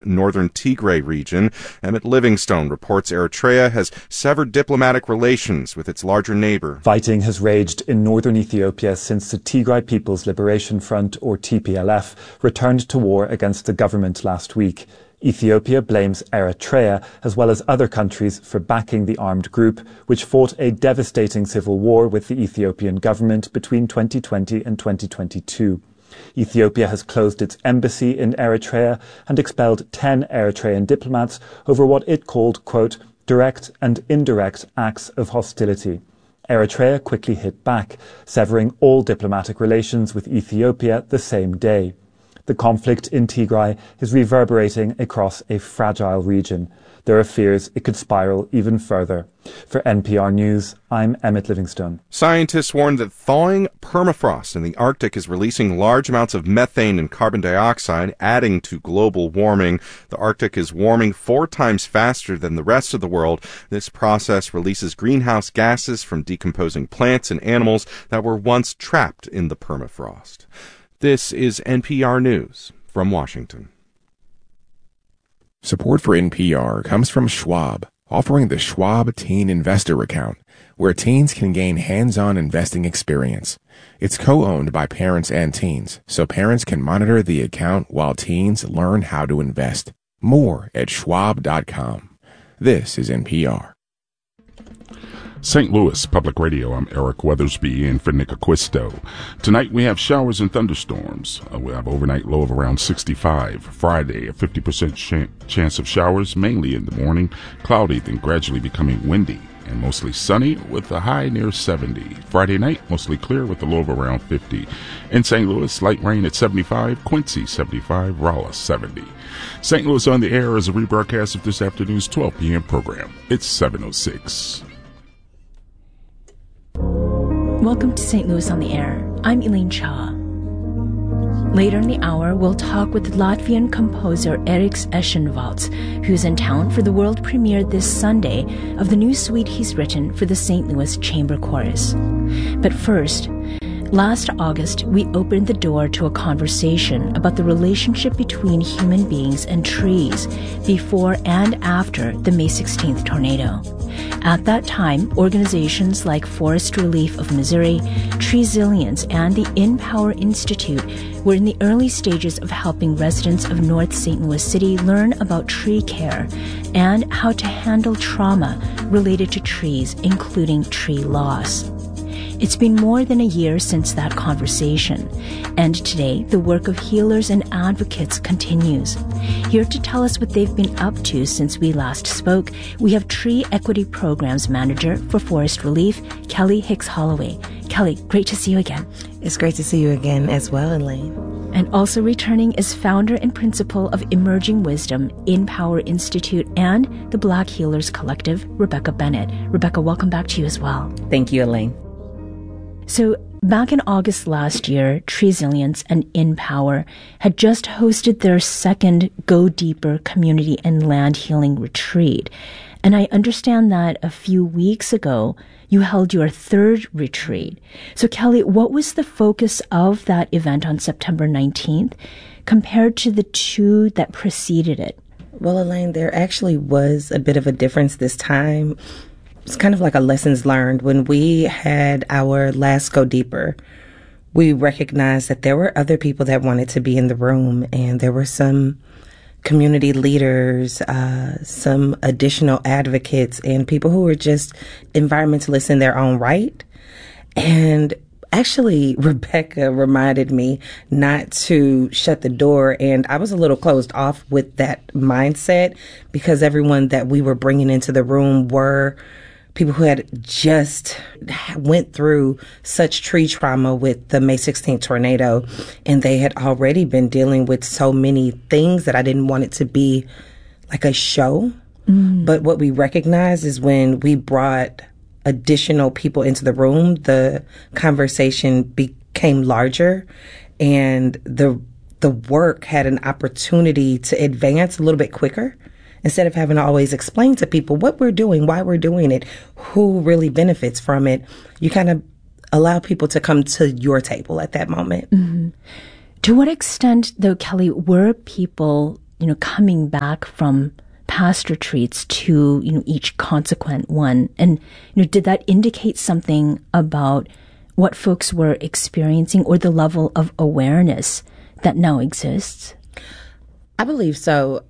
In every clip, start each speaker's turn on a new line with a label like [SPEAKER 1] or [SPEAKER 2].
[SPEAKER 1] northern Tigray region. Emmett Livingstone reports Eritrea has severed diplomatic relations with its larger neighbor.
[SPEAKER 2] Fighting has raged in northern Ethiopia since the Tigray People's Liberation Front, or TPLF, returned to war against the government last week. Ethiopia blames Eritrea, as well as other countries, for backing the armed group, which fought a devastating civil war with the Ethiopian government between 2020 and 2022. Ethiopia has closed its embassy in Eritrea and expelled 10 Eritrean diplomats over what it called, quote, direct and indirect acts of hostility. Eritrea quickly hit back, severing all diplomatic relations with Ethiopia the same day. The conflict in Tigray is reverberating across a fragile region. There are fears it could spiral even further. For NPR News, I'm Emmett Livingstone.
[SPEAKER 1] Scientists warn that thawing permafrost in the Arctic is releasing large amounts of methane and carbon dioxide, adding to global warming. The Arctic is warming 4 times faster than the rest of the world. This process releases greenhouse gases from decomposing plants and animals that were once trapped in the permafrost. This is NPR News from Washington.
[SPEAKER 3] Support for NPR comes from Schwab, offering the Schwab Teen Investor Account, where teens can gain hands-on investing experience. It's co-owned by parents and teens, so parents can monitor the account while teens learn how to invest. More at schwab.com. This is NPR.
[SPEAKER 4] St. Louis Public Radio, I'm Eric Weathersby in for Nick Acquisto. Tonight we have showers and thunderstorms. We have overnight low of around 65. Friday, a 50% chance of showers, mainly in the morning. Cloudy, then gradually becoming windy. And mostly sunny with a high near 70. Friday night, mostly clear with a low of around 50. In St. Louis, light rain at 75. Quincy, 75. Rolla, 70. St. Louis on the Air is a rebroadcast of this afternoon's 12 p.m. program. It's 7:06.
[SPEAKER 5] Welcome to St. Louis on the Air. I'm Elaine Cha. Later in the hour, we'll talk with Latvian composer Eriks Eschenvalds, who's in town for the world premiere this Sunday of the new suite he's written for the St. Louis Chamber Chorus. But first, last August, we opened the door to a conversation about the relationship between human beings and trees before and after the May 16th tornado. At that time, organizations like Forest Relief of Missouri, Treezillions, and the InPower Institute were in the early stages of helping residents of North St. Louis City learn about tree care and how to handle trauma related to trees, including tree loss. It's been more than a year since that conversation, and today the work of healers and advocates continues. Here to tell us what they've been up to since we last spoke, we have Tree Equity Programs Manager for Forest Relief, Kelly Hicks Holloway. Kelly, great to see you again.
[SPEAKER 6] It's great to see you again as well, Elaine.
[SPEAKER 5] And also returning is founder and principal of Emerging Wisdom, InPower Institute, and the Black Healers Collective, Rebecca Bennett. Rebecca, welcome back to you as well.
[SPEAKER 6] Thank you, Elaine.
[SPEAKER 5] So back in August last year, Treezillions and InPower had just hosted their second Go Deeper Community and Land Healing Retreat. And I understand that a few weeks ago, you held your third retreat. So Kelly, what was the focus of that event on September 19th compared to the two that preceded it?
[SPEAKER 6] Well, Elaine, there actually was a bit of a difference this time. It's kind of like a lessons learned. When we had our last Go Deeper, we recognized that there were other people that wanted to be in the room, and there were some community leaders, some additional advocates, and people who were just environmentalists in their own right. And actually, Rebecca reminded me not to shut the door, and I was a little closed off with that mindset because everyone that we were bringing into the room were people who had just went through such tree trauma with the May 16th tornado, and they had already been dealing with so many things that I didn't want it to be like a show. But what we recognized is when we brought additional people into the room, the conversation became larger, and the work had an opportunity to advance a little bit quicker. Instead of having to always explain to people what we're doing, why we're doing it, who really benefits from it, you kind of allow people to come to your table at that moment.
[SPEAKER 5] To what extent, though, Kelly, were people coming back from past retreats to, each consequent one? And, did that indicate something about what folks were experiencing or the level of awareness that now exists?
[SPEAKER 6] I believe so.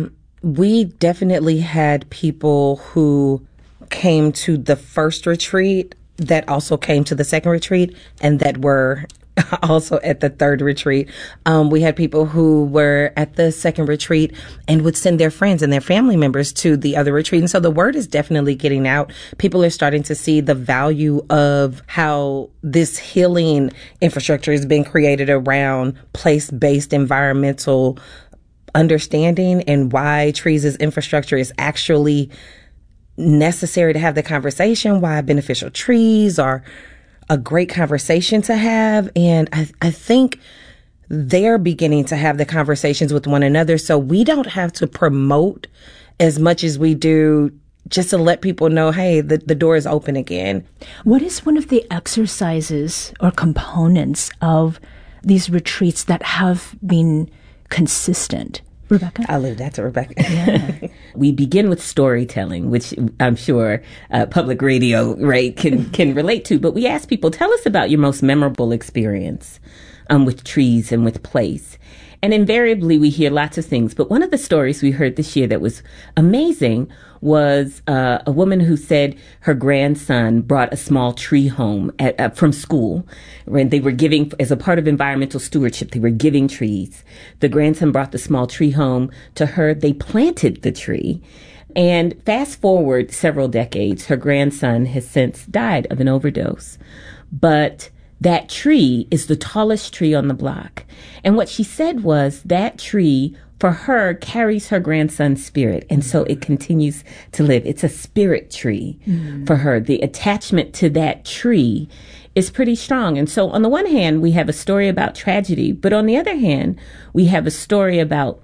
[SPEAKER 6] We definitely had people who came to the first retreat that also came to the second retreat and that were also at the third retreat. We had people who were at the second retreat and would send their friends and their family members to the other retreat. And so the word is definitely getting out. People are starting to see the value of how this healing infrastructure has been created around place-based environmental understanding and why trees' infrastructure is actually necessary to have the conversation, why beneficial trees are a great conversation to have. And I think they're beginning to have the conversations with one another. So we don't have to promote as much as we do just to let people know, hey, the door is open again.
[SPEAKER 5] What is one of the exercises or components of these retreats that have been consistent? Rebecca?
[SPEAKER 7] I'll leave that to Rebecca.
[SPEAKER 5] Yeah.
[SPEAKER 7] We begin with storytelling, which I'm sure public radio, right, can relate to. But we ask people, tell us about your most memorable experience with trees and with place. And invariably, we hear lots of things. But one of the stories we heard this year that was amazing was a woman who said her grandson brought a small tree home from school. When they were giving, as a part of environmental stewardship, they were giving trees. The grandson brought the small tree home to her. They planted the tree. And fast forward several decades, her grandson has since died of an overdose. But that tree is the tallest tree on the block. And what she said was that tree, for her, carries her grandson's spirit. And so it continues to live. It's a spirit tree for her. The attachment to that tree is pretty strong. And so on the one hand, we have a story about tragedy. But on the other hand, we have a story about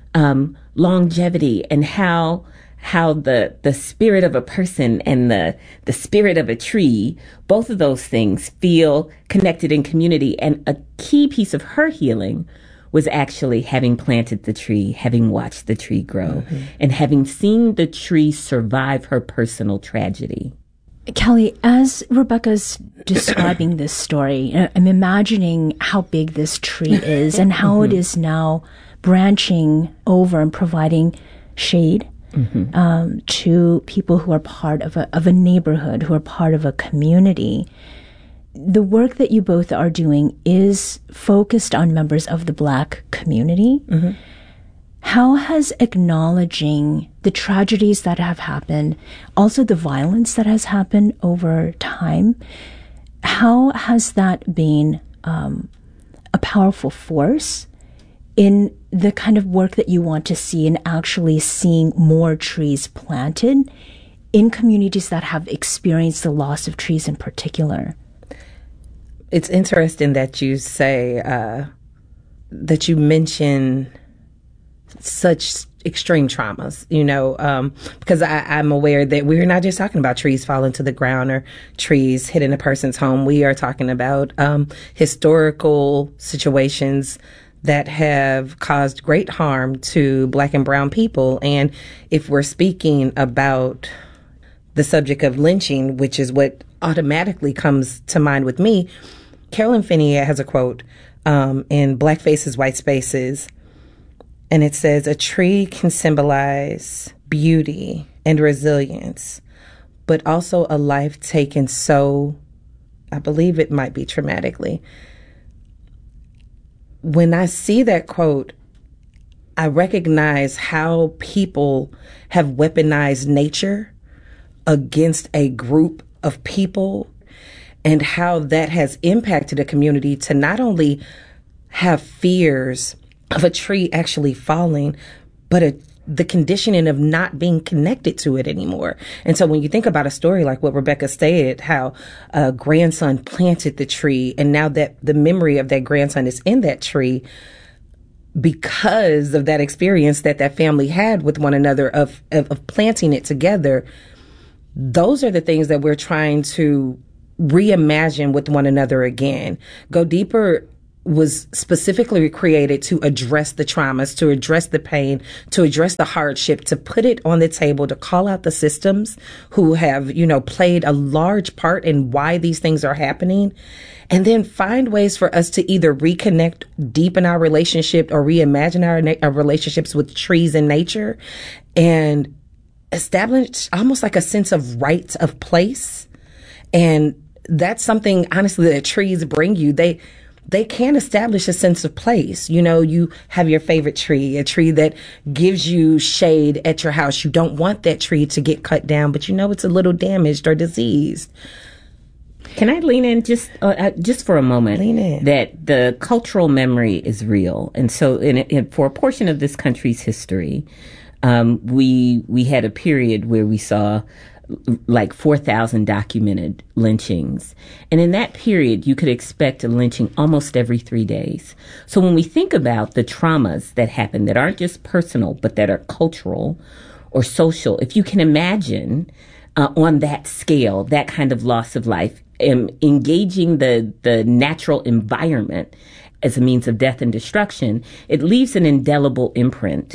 [SPEAKER 7] longevity and how the spirit of a person and the spirit of a tree, both of those things feel connected in community. And a key piece of her healing was actually having planted the tree, having watched the tree grow, and having seen the tree survive her personal tragedy.
[SPEAKER 5] Kelly, as Rebecca's describing this story, I'm imagining how big this tree is and how it is now branching over and providing shade to people who are part of a neighborhood, who are part of a community. The work that you both are doing is focused on members of the Black community. How has acknowledging the tragedies that have happened, also the violence that has happened over time, how has that been a powerful force in the kind of work that you want to see in actually seeing more trees planted in communities that have experienced the loss of trees in particular?
[SPEAKER 6] It's interesting that you say, that you mention such extreme traumas, because I'm aware that we're not just talking about trees falling to the ground or trees hitting a person's home. We are talking about historical situations that have caused great harm to Black and brown people. And if we're speaking about the subject of lynching, which is what automatically comes to mind with me, Carolyn Finney has a quote in Black Faces, White Spaces, and it says, "A tree can symbolize beauty and resilience, but also a life taken so, I believe it might be traumatically." When I see that quote, I recognize how people have weaponized nature against a group of people and how that has impacted a community to not only have fears of a tree actually falling, but the conditioning of not being connected to it anymore. And so when you think about a story like what Rebecca stated, how a grandson planted the tree, and now that the memory of that grandson is in that tree because of that experience that family had with one another of planting it together, those are the things that we're trying to reimagine with one another again. Go deeper was specifically created to address the traumas, to address the pain, to address the hardship, to put it on the table, to call out the systems who have, played a large part in why these things are happening, and then find ways for us to either reconnect, deepen our relationship, or reimagine our relationships with trees and nature, and establish almost like a sense of right of place. And that's something, honestly, that trees bring you. They can establish a sense of place. You have your favorite tree, a tree that gives you shade at your house. You don't want that tree to get cut down, but it's a little damaged or diseased.
[SPEAKER 7] Can I lean in just for a moment?
[SPEAKER 6] Lean in.
[SPEAKER 7] That the cultural memory is real. And so for a portion of this country's history, we had a period where we saw like 4,000 documented lynchings. And in that period, you could expect a lynching almost every 3 days. So when we think about the traumas that happen that aren't just personal, but that are cultural or social, if you can imagine on that scale, that kind of loss of life, engaging the natural environment as a means of death and destruction, it leaves an indelible imprint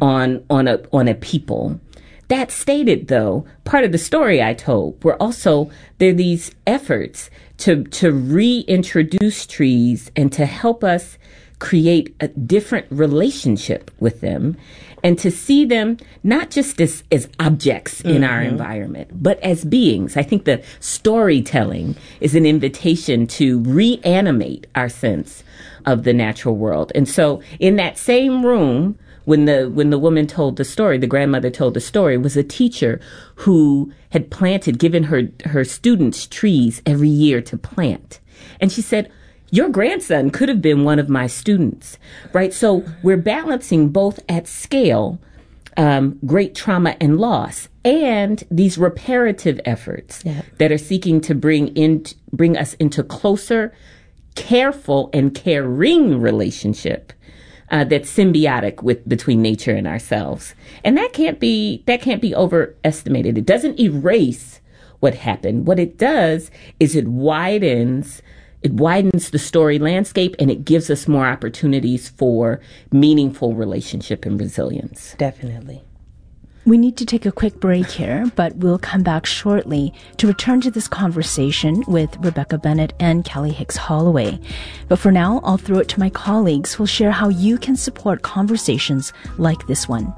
[SPEAKER 7] on a people. That stated, though, part of the story I told were also there are these efforts to reintroduce trees and to help us create a different relationship with them, and to see them not just as objects in our environment, but as beings. I think the storytelling is an invitation to reanimate our sense of the natural world. And so in that same room, when the woman told the story, the grandmother told the story, was a teacher who had given her students trees every year to plant. And she said, your grandson could have been one of my students, right? So we're balancing both at scale, great trauma and loss, and these reparative efforts that are seeking to bring us into closer, careful, and caring relationship that's symbiotic between nature and ourselves. And that can't be overestimated. It doesn't erase what happened. What it does is it widens the story landscape, and it gives us more opportunities for meaningful relationship and resilience.
[SPEAKER 6] Definitely.
[SPEAKER 5] We need to take a quick break here, but we'll come back shortly to return to this conversation with Rebecca Bennett and Kelly Hicks Holloway. But for now, I'll throw it to my colleagues who'll share how you can support conversations like this one.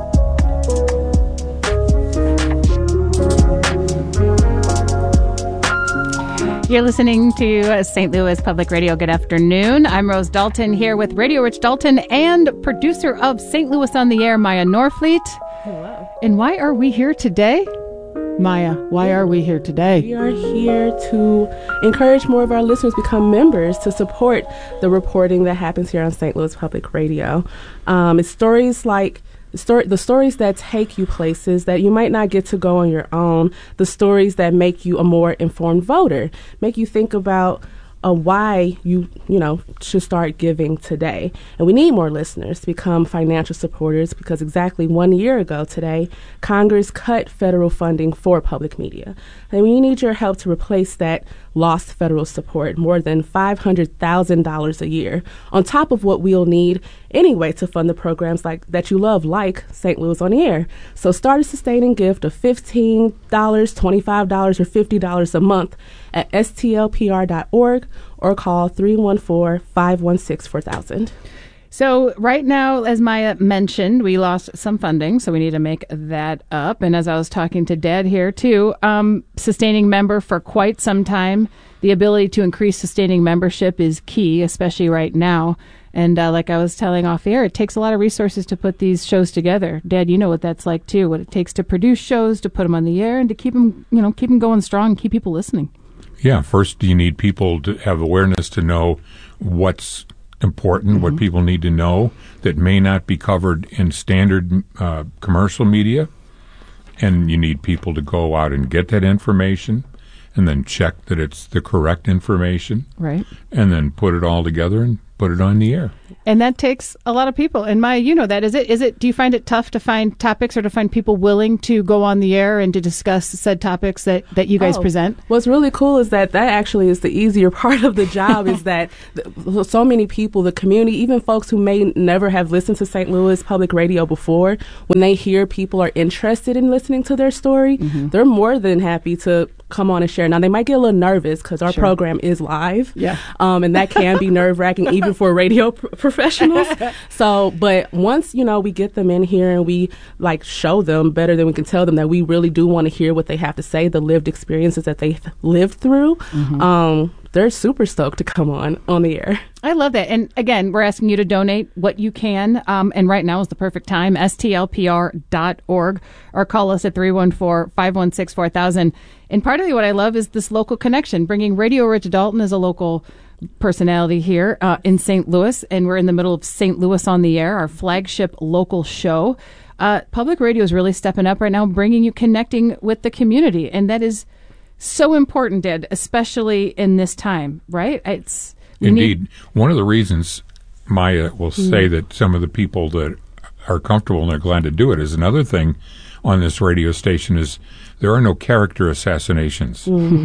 [SPEAKER 8] You're listening to St. Louis Public Radio. Good afternoon. I'm Rose Dalton here with Radio Rich Dalton and producer of St. Louis on the Air, Maya Norfleet.
[SPEAKER 9] Hello.
[SPEAKER 8] And why are we here today? Maya, why are we here today?
[SPEAKER 9] We are here to encourage more of our listeners to become members to support the reporting that happens here on St. Louis Public Radio. It's stories like the stories that take you places that you might not get to go on your own, the stories that make you a more informed voter, make you think about why you should start giving today. And we need more listeners to become financial supporters, because exactly 1 year ago today, Congress cut federal funding for public media. And we need your help to replace that lost federal support, more than $500,000 a year, on top of what we'll need anyway to fund the programs that you love, like St. Louis on the Air. So start a sustaining gift of $15, $25, or $50 a month at stlpr.org or call 314-516-4000.
[SPEAKER 8] So right now, as Maya mentioned, we lost some funding, so we need to make that up. And as I was talking to Dad here, too, sustaining member for quite some time, the ability to increase sustaining membership is key, especially right now. And like I was telling off air, it takes a lot of resources to put these shows together. Dad, you know what that's like, too, what it takes to produce shows, to put them on the air, and to keep them going strong, keep people listening.
[SPEAKER 10] Yeah, first you need people to have awareness to know what's important, what people need to know that may not be covered in standard commercial media. And you need people to go out and get that information and then check that it's the correct information.
[SPEAKER 8] Right.
[SPEAKER 10] And then put it all together and put it on the air.
[SPEAKER 8] And that takes a lot of people. And Maya, you know that. Is it? Do you find it tough to find topics or to find people willing to go on the air and to discuss said topics that you guys present?
[SPEAKER 9] What's really cool is that actually is the easier part of the job is that so many people, the community, even folks who may never have listened to St. Louis Public Radio before, when they hear people are interested in listening to their story, they're more than happy to come on and share. Now, they might get a little nervous because our program is live.
[SPEAKER 8] Yeah.
[SPEAKER 9] And that can be nerve-wracking even for radio professionals. So, but once, we get them in here and we show them better than we can tell them that we really do want to hear what they have to say, the lived experiences that they've lived through, they're super stoked to come on the air.
[SPEAKER 8] I love that. And again, we're asking you to donate what you can. And right now is the perfect time, stlpr.org, or call us at 314-516-4000. And partly what I love is this local connection, bringing Radio Rich Dalton as a local personality here in St. Louis. And we're in the middle of St. Louis on the Air, our flagship local show. Public radio is really stepping up right now, connecting with the community. And that is so important, Dad, especially in this time, right?
[SPEAKER 10] Indeed. One of the reasons Maya will say that some of the people that are comfortable and are glad to do it is another thing on this radio station is there are no character assassinations.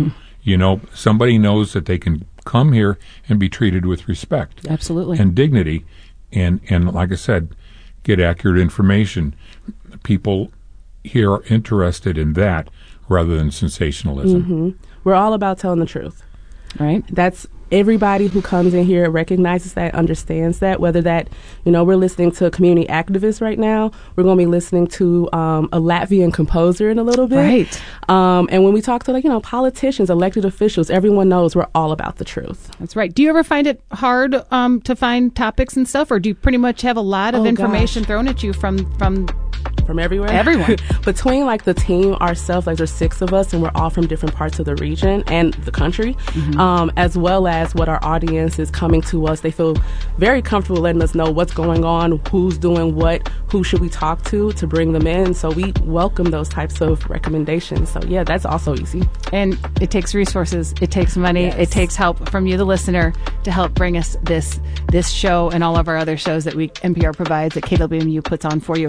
[SPEAKER 10] Somebody knows that they can come here and be treated with respect.
[SPEAKER 8] Absolutely.
[SPEAKER 10] And dignity. And like I said, get accurate information. People here are interested in that rather than sensationalism.
[SPEAKER 9] We're all about telling the truth.
[SPEAKER 8] Right.
[SPEAKER 9] That's everybody who comes in here recognizes that, understands that, whether that, we're listening to community activists right now. We're going to be listening to a Latvian composer in a little bit.
[SPEAKER 8] Right.
[SPEAKER 9] And when we talk to, politicians, elected officials, everyone knows we're all about the truth.
[SPEAKER 8] That's right. Do you ever find it hard to find topics and stuff, or do you pretty much have a lot of information thrown at you from
[SPEAKER 9] everywhere?
[SPEAKER 8] Everyone.
[SPEAKER 9] Between the team, ourselves, there's 6 of us, and we're all from different parts of the region and the country, as well as what our audience is coming to us. They feel very comfortable letting us know what's going on, who's doing what, who should we talk to bring them in. So we welcome those types of recommendations. So yeah, that's also easy.
[SPEAKER 8] And it takes resources, it takes money, it takes help from you, the listener, to help bring us this show and all of our other shows that NPR provides, that KWMU puts on for you.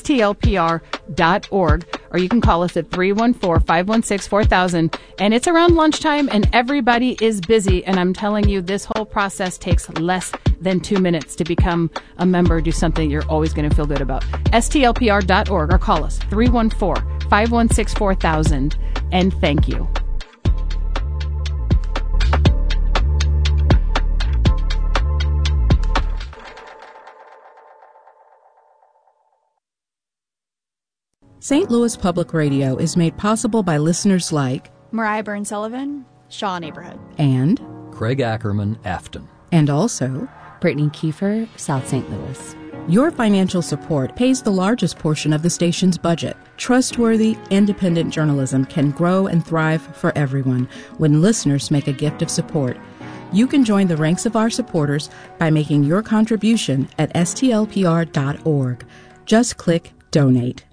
[SPEAKER 8] stlpr.org, or you can call us at 314-516-4000. And it's around lunchtime and everybody is busy. And I'm telling you, this whole process takes less than 2 minutes to become a member, do something you're always going to feel good about. stlpr.org, or call us 314-516-4000. And thank you.
[SPEAKER 11] St. Louis Public Radio is made possible by listeners like
[SPEAKER 12] Mariah Byrne-Sullivan, Shaw Neighborhood,
[SPEAKER 11] and
[SPEAKER 13] Craig Ackerman, Afton,
[SPEAKER 11] and also
[SPEAKER 14] Brittany Kiefer, South St. Louis.
[SPEAKER 11] Your financial support pays the largest portion of the station's budget. Trustworthy, independent journalism can grow and thrive for everyone when listeners make a gift of support. You can join the ranks of our supporters by making your contribution at stlpr.org. Just click Donate.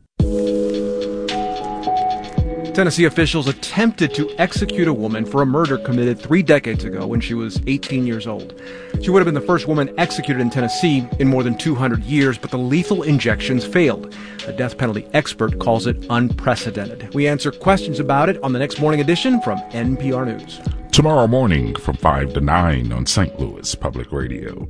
[SPEAKER 15] Tennessee officials attempted to execute a woman for a murder committed 3 decades ago when she was 18 years old. She would have been the first woman executed in Tennessee in more than 200 years, but the lethal injections failed. A death penalty expert calls it unprecedented. We answer questions about it on the next morning edition from NPR News.
[SPEAKER 4] Tomorrow morning from 5 to 9 on St. Louis Public Radio.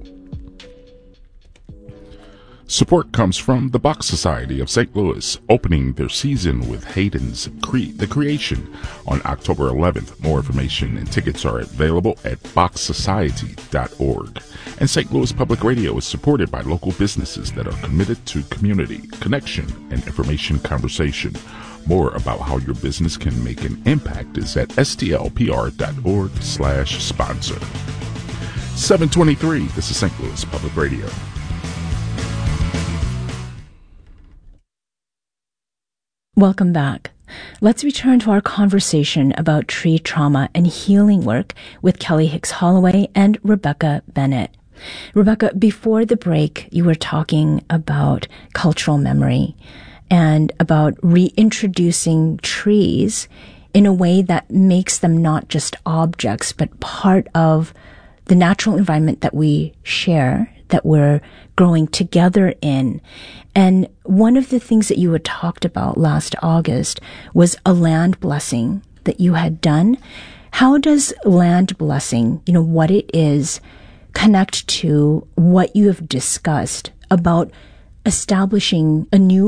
[SPEAKER 4] Support comes from the Bach Society of St. Louis, opening their season with Haydn's The Creation on October 11th. More information and tickets are available at bachsociety.org. And St. Louis Public Radio is supported by local businesses that are committed to community, connection, and information conversation. More about how your business can make an impact is at stlpr.org/sponsor. 723, this is St. Louis Public Radio.
[SPEAKER 5] Welcome back. Let's return to our conversation about tree trauma and healing work with Kelly Hicks Holloway and Rebecca Bennett. Rebecca, before the break, you were talking about cultural memory and about reintroducing trees in a way that makes them not just objects, but part of the natural environment that we share, that we're growing together in. And one of the things that you had talked about last August was a land blessing that you had done. How does land blessing, what it is, connect to what you have discussed about establishing a new